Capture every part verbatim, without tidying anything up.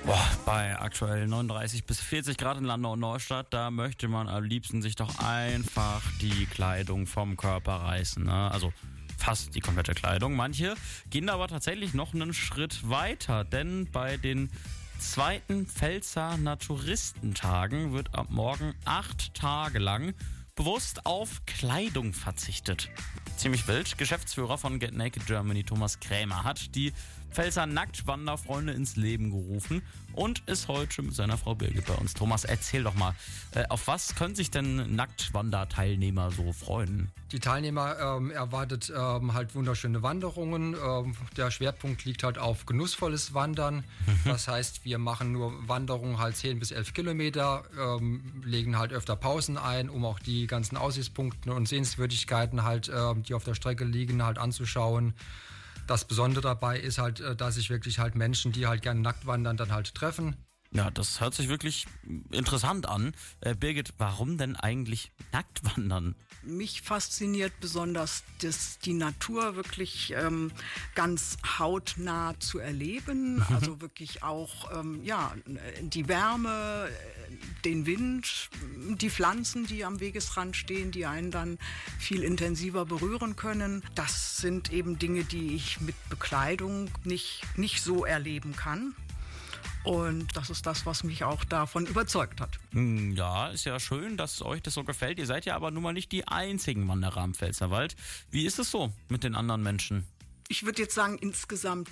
Boah, bei aktuell neununddreißig bis vierzig Grad in Landau und Neustadt, da möchte man am liebsten sich doch einfach die Kleidung vom Körper reißen, ne? Also fast die komplette Kleidung. Manche gehen aber tatsächlich noch einen Schritt weiter, denn bei den zweiten Pfälzer Naturistentagen wird ab morgen acht Tage lang bewusst auf Kleidung verzichtet. Ziemlich wild. Geschäftsführer von Get Naked Germany, Thomas Krämer, hat die Pfälzer Nacktwanderfreunde ins Leben gerufen und ist heute mit seiner Frau Birgit bei uns. Thomas, erzähl doch mal, äh, auf was können sich denn Nacktwanderteilnehmer so freuen? Die Teilnehmer ähm, erwartet ähm, halt wunderschöne Wanderungen. Ähm, der Schwerpunkt liegt halt auf genussvolles Wandern. Mhm. Das heißt, wir machen nur Wanderungen halt zehn bis elf Kilometer, ähm, legen halt öfter Pausen ein, um auch die ganzen Aussichtspunkte und Sehenswürdigkeiten halt, ähm, die auf der Strecke liegen, halt anzuschauen. Das Besondere dabei ist halt, dass sich wirklich halt Menschen, die halt gerne nackt wandern, dann halt treffen. Ja, das hört sich wirklich interessant an. Äh, Birgit, warum denn eigentlich nackt wandern? Mich fasziniert besonders, dass die Natur wirklich ähm, ganz hautnah zu erleben. Also wirklich auch ähm, ja, die Wärme, den Wind, die Pflanzen, die am Wegesrand stehen, die einen dann viel intensiver berühren können. Das sind eben Dinge, die ich mit Bekleidung nicht, nicht so erleben kann. Und das ist das, was mich auch davon überzeugt hat. Ja, ist ja schön, dass euch das so gefällt. Ihr seid ja aber nun mal nicht die einzigen Wanderer im Pfälzerwald. Wie ist es so mit den anderen Menschen? Ich würde jetzt sagen, insgesamt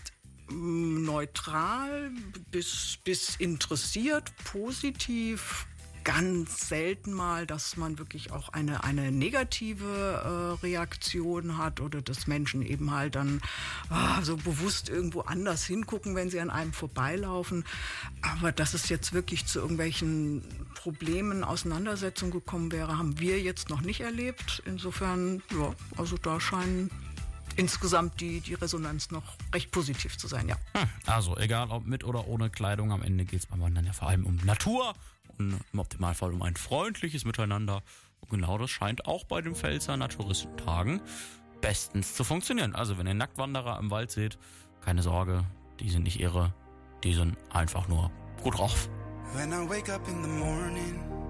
neutral bis, bis interessiert, positiv. Ganz selten mal, dass man wirklich auch eine, eine negative äh, Reaktion hat oder dass Menschen eben halt dann äh, so bewusst irgendwo anders hingucken, wenn sie an einem vorbeilaufen. Aber dass es jetzt wirklich zu irgendwelchen Problemen, Auseinandersetzungen gekommen wäre, haben wir jetzt noch nicht erlebt. Insofern, ja, also da scheinen insgesamt die, die Resonanz noch recht positiv zu sein, ja. Hm, also egal ob mit oder ohne Kleidung, am Ende geht es beim Wandern ja vor allem um Natur und im Optimalfall um ein freundliches Miteinander. Und genau das scheint auch bei den Pfälzer Naturistentagen bestens zu funktionieren. Also wenn ihr Nacktwanderer im Wald seht, keine Sorge, die sind nicht irre, die sind einfach nur gut drauf. When I wake up in the morning